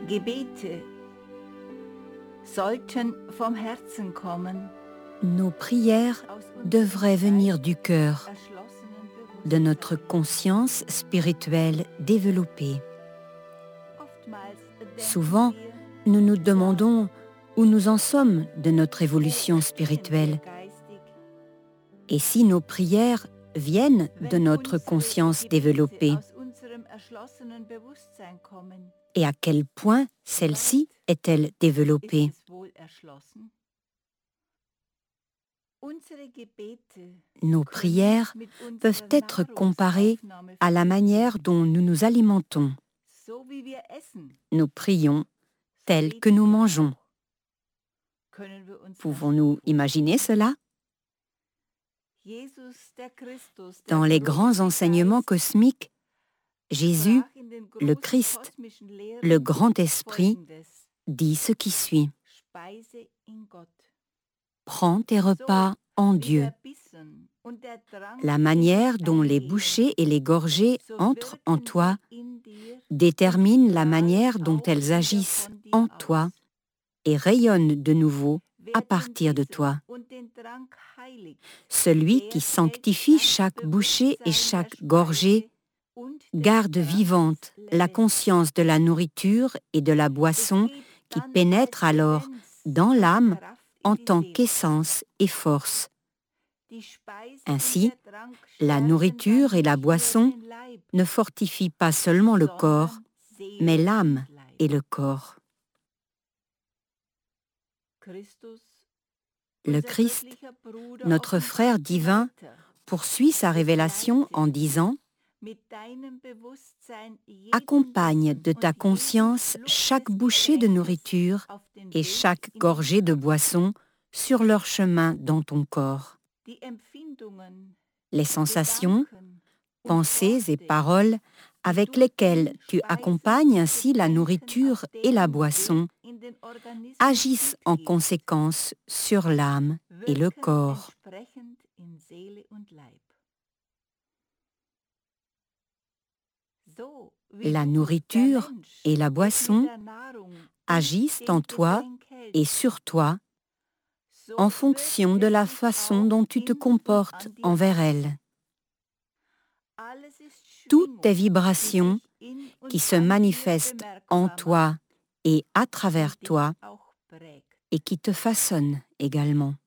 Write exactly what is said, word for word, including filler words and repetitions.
Gebete sollten vom Herzen kommen, Nos prières devraient venir du cœur, de notre conscience spirituelle développée. Souvent, nous nous demandons où nous en sommes de notre évolution spirituelle. Et si nos prières viennent de notre conscience développée, et à quel point celle-ci est-elle développée? Nos prières peuvent être comparées à la manière dont nous nous alimentons. Nous prions tel que nous mangeons. Pouvons-nous imaginer cela? Dans les grands enseignements cosmiques, Jésus, le Christ, le grand esprit, dit ce qui suit. Prends tes repas en Dieu. La manière dont les bouchées et les gorgées entrent en toi détermine la manière dont elles agissent en toi et rayonnent de nouveau à partir de toi. Celui qui sanctifie chaque bouchée et chaque gorgée garde vivante la conscience de la nourriture et de la boisson qui pénètre alors dans l'âme en tant qu'essence et force. Ainsi, la nourriture et la boisson ne fortifient pas seulement le corps, mais l'âme et le corps. Le Christ, notre frère divin, poursuit sa révélation en disant « Accompagne de ta conscience chaque bouchée de nourriture et chaque gorgée de boisson sur leur chemin dans ton corps. Les sensations, pensées et paroles avec lesquelles tu accompagnes ainsi la nourriture et la boisson agissent en conséquence sur l'âme et le corps. La nourriture et la boisson agissent en toi et sur toi en fonction de la façon dont tu te comportes envers elles. Toutes tes vibrations qui se manifestent en toi et à travers toi et qui te façonnent également.